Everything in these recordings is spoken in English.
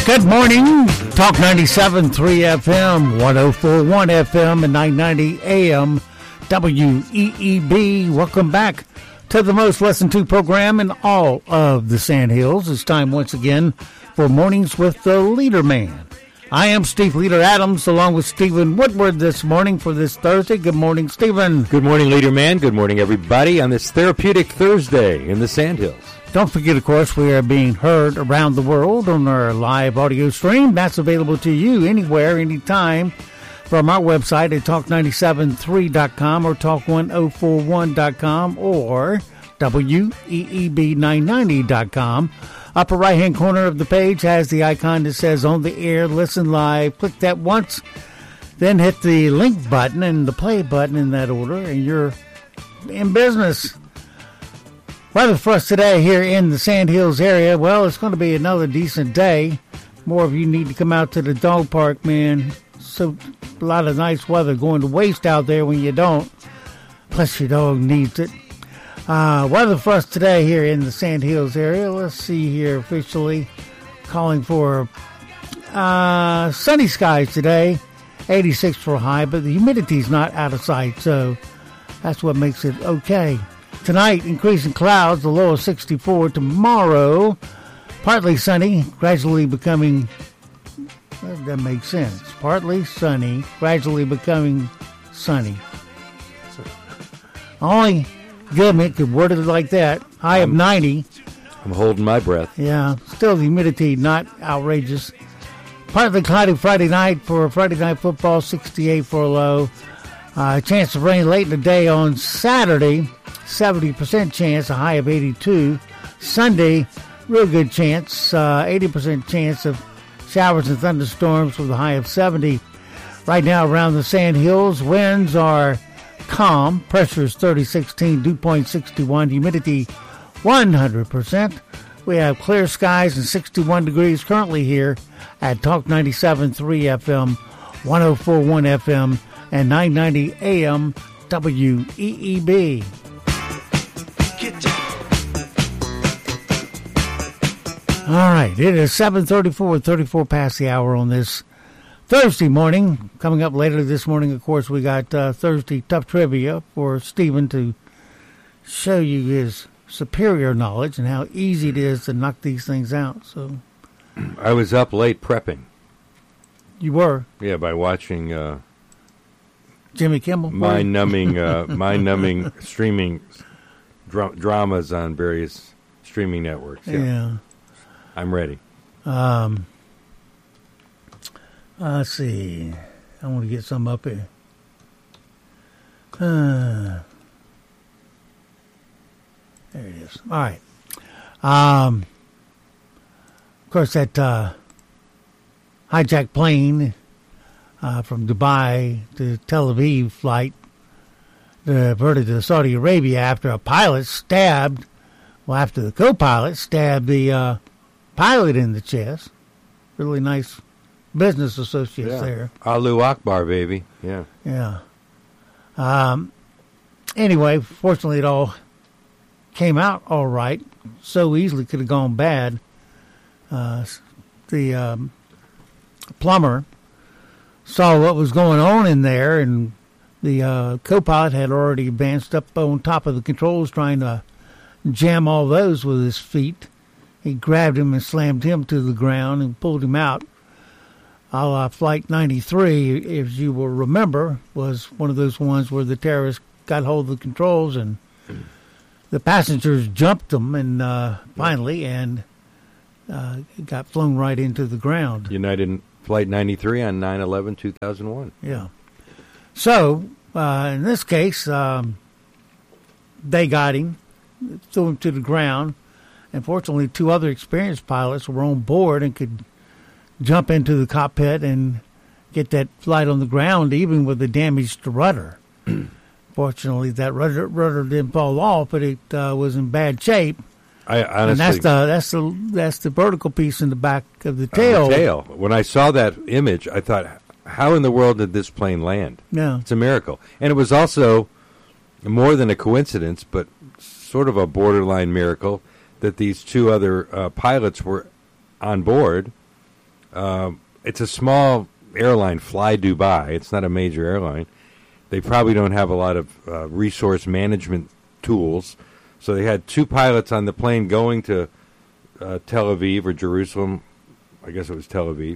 Good morning. Talk 97.3 FM, 104.1 FM, and 990 AM WEEB. Welcome back to the most listened to program in all of the Sandhills. It's time once again for Mornings with the Leader Man. I am Steve Leader Adams, along with Stephen Woodward this morning for this Thursday. Good morning, Stephen. Good morning, Leader Man. Good morning, everybody, on this therapeutic Thursday in the Sandhills. Don't forget, of course, we are being heard around the world on our live audio stream. That's available to you anywhere, anytime, from our website at talk973.com or talk1041.com or weeb990.com. Upper right-hand corner of the page has the icon that says On the Air, Listen Live. Click that once, then hit the link button and the play button in that order, and you're in business. Weather for us today here in the Sandhills area, well, it's going to be another decent day. More of you need to come out to the dog park, man. So a lot of nice weather going to waste out there when you don't. Plus your dog needs it. Weather for us today here in the Sandhills area. Let's see here officially. Calling for sunny skies today. 86 for a high, but the humidity's not out of sight, so that's what makes it okay. Tonight, increasing clouds, the low of 64. Tomorrow, partly sunny, gradually becoming, that makes sense. Partly sunny, gradually becoming sunny. Only government could word it like that. High of 90. I'm holding my breath. Yeah, still the humidity not outrageous. Partly cloudy Friday night for Friday Night Football, 68 for a low. Chance of rain late in the day on Saturday. 70% chance, a high of 82. Sunday, real good chance, 80% chance of showers and thunderstorms with a high of 70. Right now around the Sandhills, winds are calm. Pressure is 3016, dew point 61, humidity 100%. We have clear skies and 61 degrees currently here at Talk 97.3 FM, 104.1 FM, and 990 AM WEEB. All right, it is 7:34, 34 past the hour on this Thursday morning. Coming up later this morning, of course, we got Thursday Tough Trivia for Stephen to show you his superior knowledge and how easy it is to knock these things out. So, I was up late prepping. You were? Yeah, by watching Jimmy Kimmel. mind-numbing streaming dramas on various streaming networks. Yeah. I'm ready. Let's see. I want to get some up here. There it is. All right. Of course, that hijacked plane from Dubai to Tel Aviv flight diverted to Saudi Arabia after the co-pilot stabbed the pilot in the chest. Really nice business associates there. Allahu Akbar, baby. Yeah. Yeah. Anyway, fortunately it all came out all right. So easily could have gone bad. The plumber saw what was going on in there, and the co-pilot had already advanced up on top of the controls trying to jam all those with his feet. He grabbed him and slammed him to the ground and pulled him out. A la Flight 93, if you will remember, was one of those ones where the terrorists got hold of the controls and the passengers jumped them and finally got flown right into the ground. United Flight 93 on 9/11/2001. Yeah. So, in this case, they got him, threw him to the ground. And fortunately, two other experienced pilots were on board and could jump into the cockpit and get that flight on the ground, even with the damaged rudder. Fortunately, that rudder didn't fall off, but it was in bad shape. I honestly, and that's the vertical piece in the back of the tail. When I saw that image, I thought, how in the world did this plane land? Yeah, it's a miracle, and it was also more than a coincidence, but sort of a borderline miracle that these two other pilots were on board It's a small airline, Fly Dubai. It's not a major airline. They probably don't have a lot of resource management tools. So they had 2 pilots on the plane going to Tel Aviv or Jerusalem. I guess it was Tel Aviv.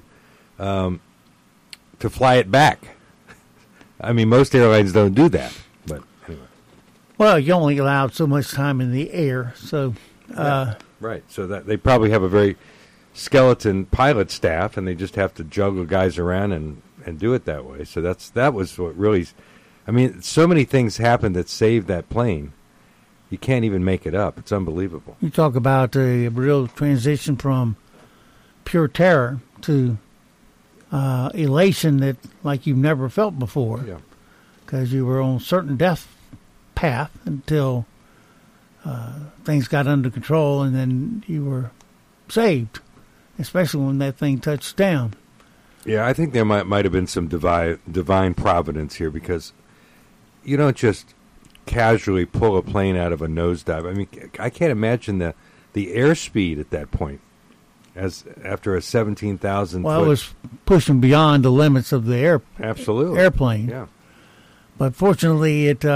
To fly it back. I mean, most airlines don't do that. But anyway. Well, you only allowed so much time in the air. So, right. So that they probably have a very skeleton pilot staff, and they just have to juggle guys around and do it that way. So that was what really, I mean, so many things happened that saved that plane. You can't even make it up. It's unbelievable. You talk about a real transition from pure terror to elation that like you've never felt before. Yeah. Because you were on a certain death path until things got under control, and then you were saved. Especially when that thing touched down. Yeah, I think there might have been some divine providence here, because you don't just casually pull a plane out of a nosedive. I mean, I can't imagine the airspeed at that point, as after a 17,000. Well, it was pushing beyond the limits of the airplane. Yeah, but fortunately, it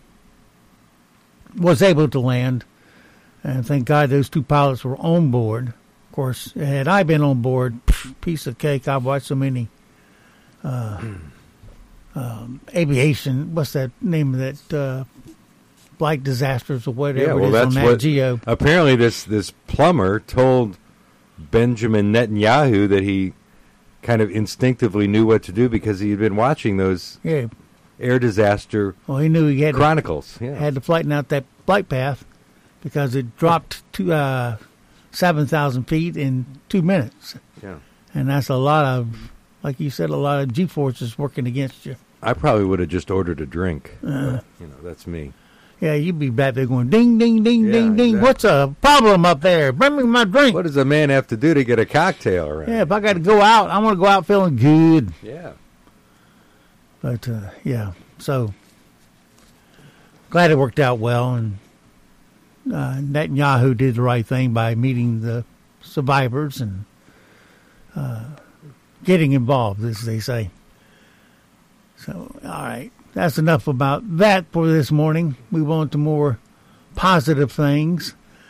was able to land, and thank God those 2 pilots were on board. Of course, had I been on board, piece of cake. I've watched so many aviation. What's that name of that? Flight disasters or whatever it is on Nat Geo. Apparently, this plumber told Benjamin Netanyahu that he kind of instinctively knew what to do because he had been watching those air disaster. Well, he knew he had chronicles. Had to flighten out that flight path because it dropped to 7,000 feet in 2 minutes. Yeah. And that's a lot of, like you said, a lot of G-forces working against you. I probably would have just ordered a drink. That's me. Yeah, you'd be back there going, ding, ding, ding, ding, ding. Exactly. What's a problem up there? Bring me my drink. What does a man have to do to get a cocktail around? Yeah, if I got to go out, I want to go out feeling good. Yeah. But, so glad it worked out well. And Netanyahu did the right thing by meeting the survivors and getting involved, as they say. So, all right. That's enough about that for this morning. Move on to more positive things.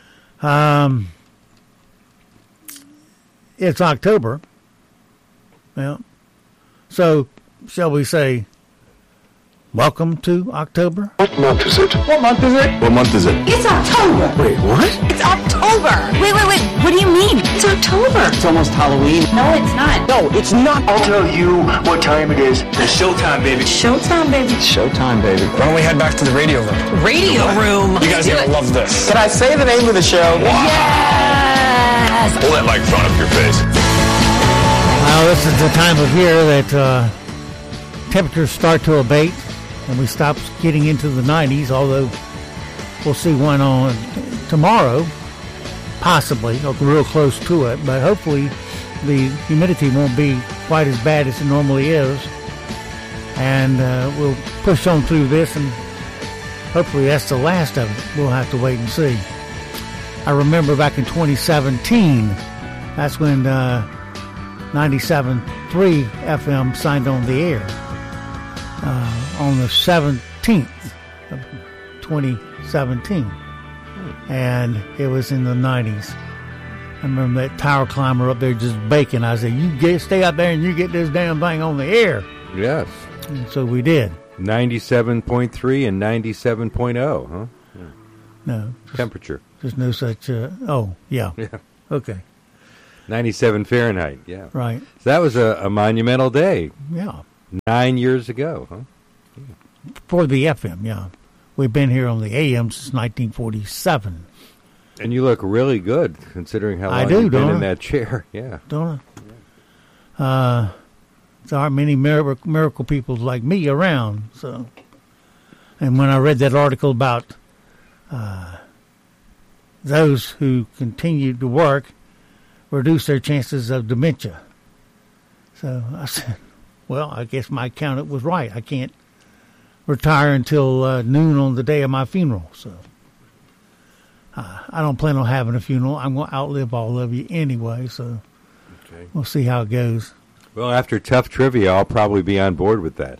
It's October. Well, so shall we say, welcome to October? What month is it? What month is it? What month is it? It's October. Wait, what? It's October. Wait. What do you mean? It's October. It's almost Halloween. No, it's not. No, it's not. I'll tell you what time it is. It's showtime, baby. Showtime, baby. It's showtime, baby. Why don't we head back to the radio room? Radio room. You guys are gonna love this. Can I say the name of the show? Yes. Pull that microphone up your face. Well, this is the time of year that temperatures start to abate and we stop getting into the 90s, although we'll see one on tomorrow, possibly, or real close to it, but hopefully the humidity won't be quite as bad as it normally is, and we'll push on through this, and hopefully that's the last of it. We'll have to wait and see. I remember back in 2017, that's when 97.3 FM signed on the air on the 17th of 2017, and it was in the 90s. I remember that tower climber up there just baking. I said, stay out there and you get this damn thing on the air. Yes. And so we did. 97.3 and 97.0, huh? Yeah. No. Temperature. There's no such, yeah. Yeah. Okay. 97 Fahrenheit, yeah. Right. So that was a monumental day. Yeah. 9 years ago, huh? For the FM, yeah. We've been here on the AM since 1947. And you look really good, considering how long you've been in that chair. Yeah. Don't I? There aren't many miracle people like me around. So, and when I read that article about those who continue to work reduce their chances of dementia. So I said, well, I guess my accountant was right. I can't retire until noon on the day of my funeral. So I don't plan on having a funeral. I'm going to outlive all of you anyway. So Okay. We'll see how it goes. Well, after tough trivia, I'll probably be on board with that.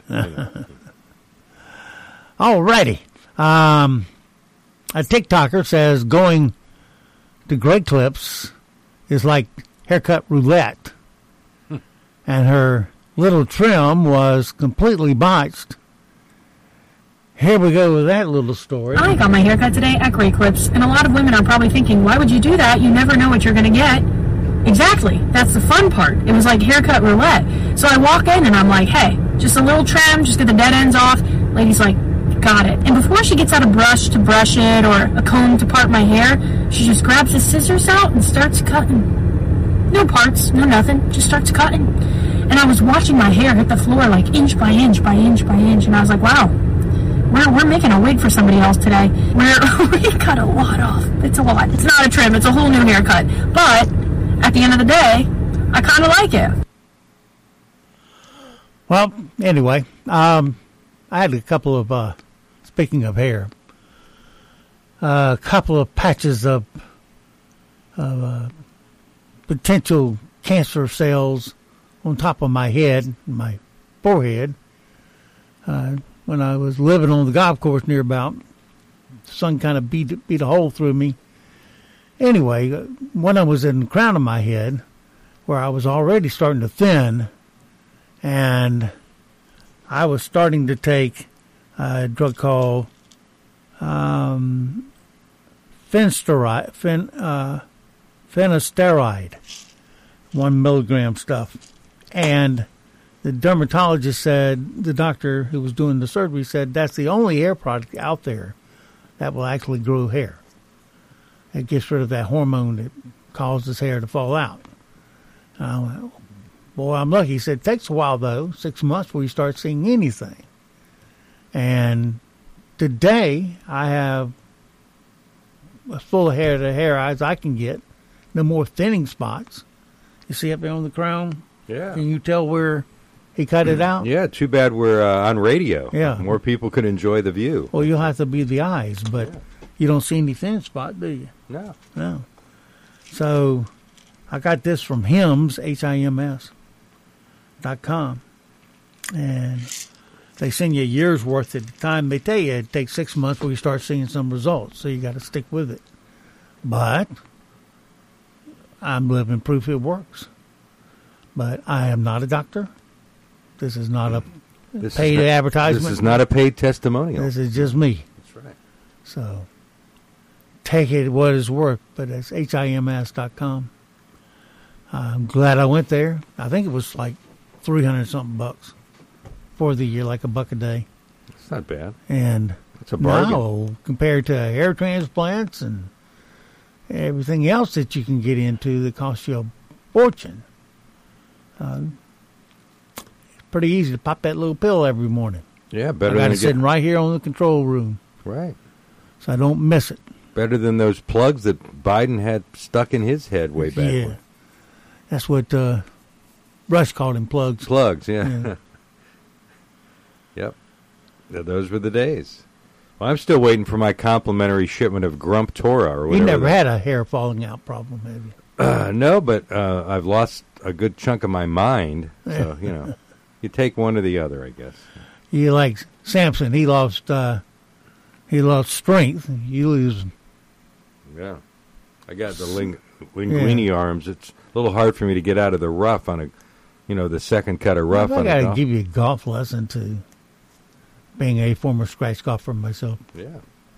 All righty. A TikToker says going to Great Clips is like haircut roulette. And her little trim was completely botched. Here we go with that little story. I got my haircut today at Great Clips, and a lot of women are probably thinking, why would you do that? You never know what you're going to get. Exactly. That's the fun part. It was like haircut roulette. So I walk in and I'm like, hey, just a little trim, just get the dead ends off. Lady's like, got it. And before she gets out a brush to brush it or a comb to part my hair, she just grabs the scissors out and starts cutting. No parts, no nothing, just starts cutting. And I was watching my hair hit the floor like inch by inch by inch by inch, and I was like, wow, we're making a wig for somebody else today. We cut a lot off. It's a lot. It's not a trim, it's a whole new haircut. But at the end of the day, I kind of like it. Well, anyway, I had a couple of, speaking of hair, a couple of patches of potential cancer cells on top of my head, my forehead, when I was living on the golf course near about. The sun kind of beat a hole through me. Anyway, one of them was in the crown of my head, where I was already starting to thin, and I was starting to take a drug called finasteride, 1 milligram stuff. And the dermatologist said, the doctor who was doing the surgery said, that's the only hair product out there that will actually grow hair. It gets rid of that hormone that causes hair to fall out. I went, boy, I'm lucky. He said, it takes a while, though, 6 months before you start seeing anything. And today, I have as full of hair as I can get. No more thinning spots. You see up there on the crown? Yeah. Can you tell where he cut it out? Yeah, too bad we're on radio. Yeah. More people could enjoy the view. Well, you'll have to be the eyes, but you don't see any thin spot, do you? No. No. So I got this from HIMS, HIMS.com. And they send you a year's worth at the time. They tell you it takes 6 months before you start seeing some results, so you got to stick with it. But I'm living proof it works. But I am not a doctor. This is not a paid advertisement. This is not a paid testimonial. This is just me. That's right. So take it what it's worth, but it's HIMS.com. I'm glad I went there. I think it was like $300-something for the year, like $1 a day. It's not bad. And it's a bargain. now, compared to hair transplants and everything else that you can get into that costs you a fortune, it's pretty easy to pop that little pill every morning. Yeah, better I got than it sitting right here on the control room. Right. So I don't miss it. Better than those plugs that Biden had stuck in his head way back Yeah. when. That's what Rush called them, plugs. Plugs, yeah. Yeah. Yep. Those were the days. Well, I'm still waiting for my complimentary shipment of Grump Torah or whatever. You never had a hair falling out problem, have you? No, but I've lost a good chunk of my mind. So, you take one or the other, I guess. You like Samson, he lost strength. You lose. Yeah. I got the linguini arms. It's a little hard for me to get out of the rough on the second cut of rough I on got a to golf. give you a golf lesson to being a former scratch golfer myself. Yeah.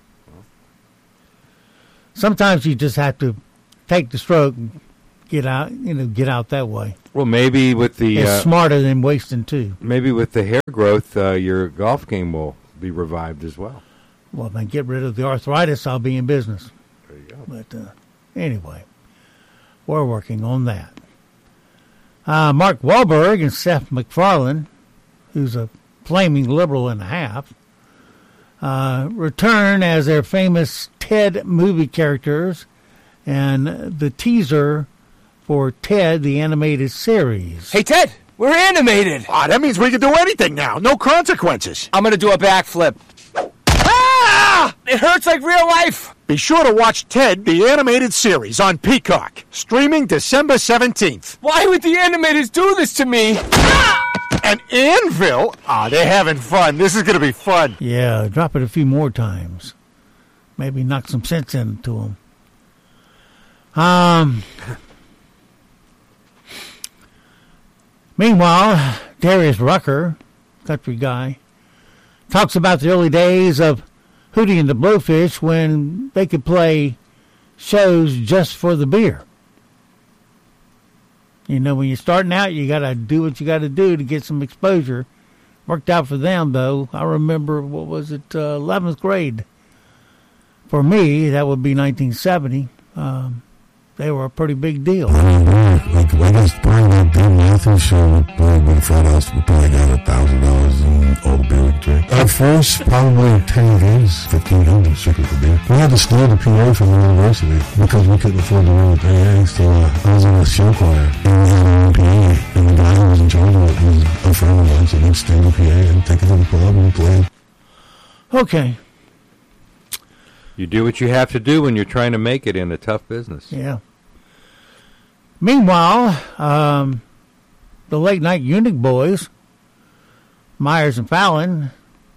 Sometimes you just have to take the stroke and get out that way. Well, maybe with the It's smarter than wasting two. maybe with the hair growth, your golf game will be revived as well. Well, if I get rid of the arthritis, I'll be in business. There you go. But anyway, we're working on that. Mark Wahlberg and Seth MacFarlane, who's a flaming liberal and a half, return as their famous Ted movie characters and the teaser for Ted, the animated series. Hey, Ted, we're animated. That means we can do anything now. No consequences. I'm going to do a backflip. Ah! It hurts like real life. Be sure to watch Ted, the animated series, on Peacock. Streaming December 17th. Why would the animators do this to me? And Anvil? They're having fun. This is going to be fun. Yeah, drop it a few more times. Maybe knock some sense into them. Meanwhile, Darius Rucker, country guy, talks about the early days of Hootie and the Blowfish when they could play shows just for the beer. You know, when you're starting out, you got to do what you got to do to get some exposure. Worked out for them, though. I remember, 11th grade. For me, that would be 1970. They were a pretty big deal. Like, I guess buying that Dave Matthews show with the Fred House, we probably got $1,000 and all the beer we could drink. At first, probably 10 games, 1,500 strictly for beer. We had to steal the PA from the university because we couldn't afford to run the PA, so I was in a show choir, and we had our own PA, and the guy who was in charge of it was a friend of mine, so he'd steal the PA and take it to the club and play. Okay. You do what you have to do when you're trying to make it in a tough business. Yeah. Meanwhile, the late night Eunuch boys, Myers and Fallon,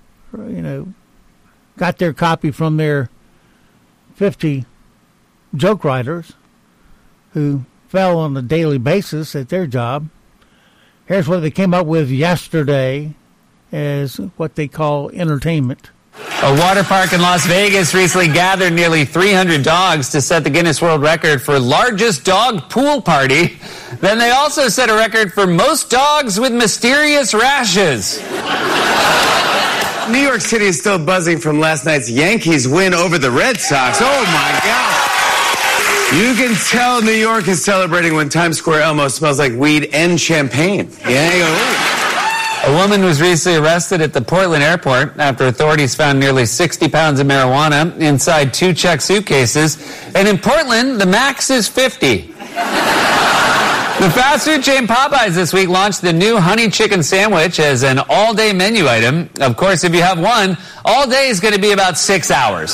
got their copy from their 50 joke writers who fell on a daily basis at their job. Here's what they came up with yesterday as what they call entertainment. A water park in Las Vegas recently gathered nearly 300 dogs to set the Guinness World Record for largest dog pool party. Then they also set a record for most dogs with mysterious rashes. New York City is still buzzing from last night's Yankees win over the Red Sox. Oh, my God. You can tell New York is celebrating when Times Square almost smells like weed and champagne. Yeah, you go, ooh. A woman was recently arrested at the Portland airport after authorities found nearly 60 pounds of marijuana inside 2 checked suitcases. And in Portland, the max is 50. The fast food chain Popeyes this week launched the new honey chicken sandwich as an all-day menu item. Of course, if you have one, all day is going to be about 6 hours.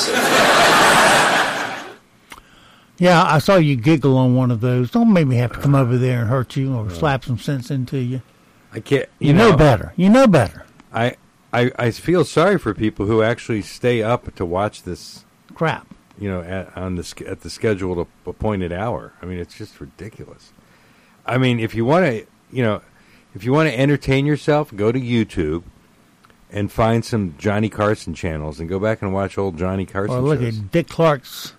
Yeah, I saw you giggle on one of those. Don't make me have to come over there and hurt you or slap some sense into you. I can't. You know better. You know better. I feel sorry for people who actually stay up to watch this crap. At the scheduled appointed hour. I mean, it's just ridiculous. I mean, if you want to entertain yourself, go to YouTube and find some Johnny Carson channels and go back and watch old Johnny Carson shows. Or look at Dick Clark's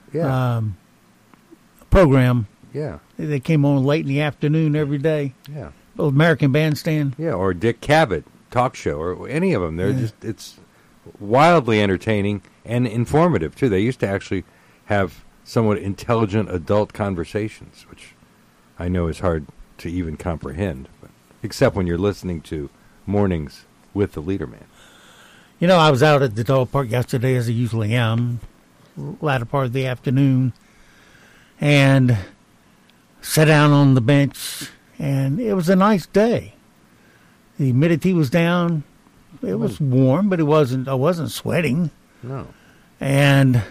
program. Yeah, they came on late in the afternoon every day. Yeah. American Bandstand. Yeah, or Dick Cavett talk show, or any of them. It's wildly entertaining and informative, too. They used to actually have somewhat intelligent adult conversations, which I know is hard to even comprehend, except when you're listening to Mornings with the Leaderman. I was out at the dog park yesterday, as I usually am, latter part of the afternoon, and sat down on the bench. And it was a nice day. The humidity was down. It was warm, but I wasn't sweating. No. And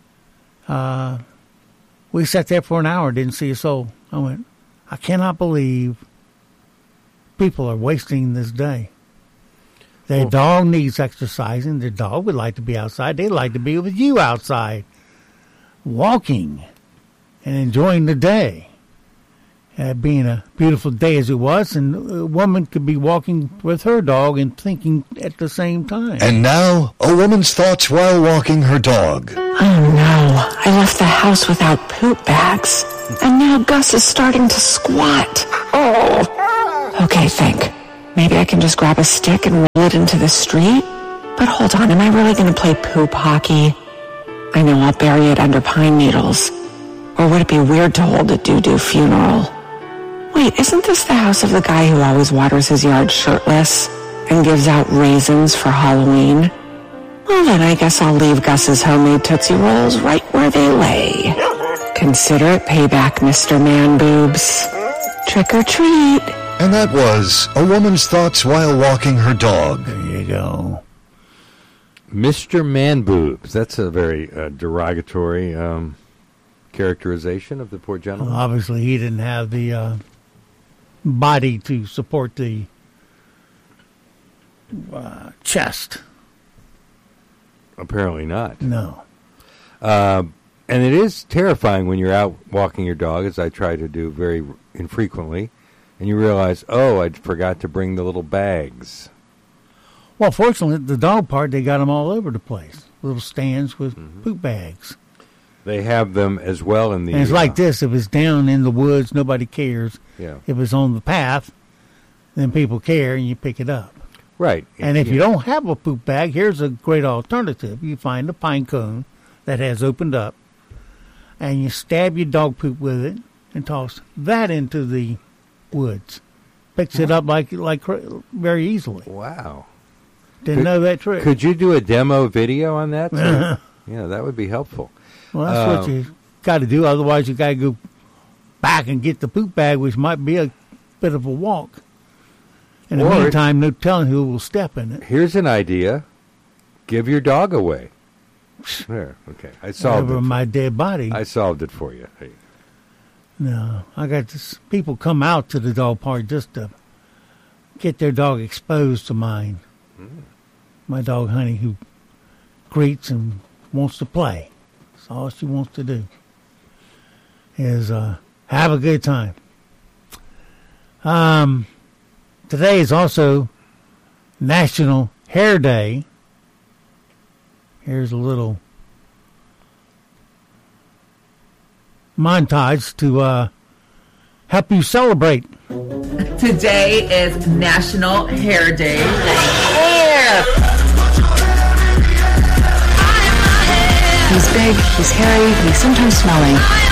we sat there for an hour, didn't see a soul. I went, I cannot believe people are wasting this day. Their dog needs exercising. Their dog would like to be outside. They'd like to be with you outside, walking and enjoying the day. Being a beautiful day as it was, and a woman could be walking with her dog and thinking at the same time. And now, a woman's thoughts while walking her dog. Oh no, I left the house without poop bags, and now Gus is starting to squat. Oh. Okay, think. Maybe I can just grab a stick and roll it into the street? But hold on, am I really going to play poop hockey? I know I'll bury it under pine needles. Or would it be weird to hold a doo-doo funeral? Wait, isn't this the house of the guy who always waters his yard shirtless and gives out raisins for Halloween? Well, then I guess I'll leave Gus's homemade Tootsie Rolls right where they lay. Consider it payback, Mr. Man Boobs. Trick or treat. And that was a woman's thoughts while walking her dog. There you go. Mr. Man Boobs. That's a very derogatory characterization of the poor gentleman. Well, obviously, he didn't have the body to support the chest. Apparently not. No. And it is terrifying when you're out walking your dog, as I try to do very infrequently, and you realize, oh, I forgot to bring the little bags. Well, fortunately, the dog park, they got them all over the place. Little stands with poop bags. They have them as well in the... And it's like this. If it's down in the woods, nobody cares. Yeah. If it's on the path, then people care, and you pick it up. Right. And if you don't have a poop bag, here's a great alternative. You find a pine cone that has opened up, and you stab your dog poop with it and toss that into the woods. Picks it up like very easily. Wow. Didn't know that trick. Could you do a demo video on that? Yeah, that would be helpful. Well, that's what you got to do. Otherwise, you got to go back and get the poop bag, which might be a bit of a walk. In the meantime, no telling who will step in it. Here's an idea. Give your dog away. There, okay. I solved it. Over my dead body. I solved it for you. Hey. No, I got this. People come out to the dog park just to get their dog exposed to mine. My dog, Honey, who greets and wants to play. That's all she wants to do is have a good time. Today is also National Hair Day. Here's a little montage to help you celebrate. Today is National Hair Day. Hair! He's big, he's hairy, he's sometimes smelling.